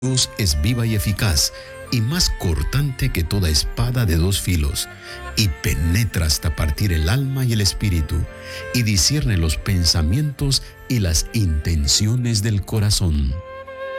Dios es viva y eficaz, y más cortante que toda espada de dos filos, y penetra hasta partir el alma y el espíritu, y discierne los pensamientos y las intenciones del corazón.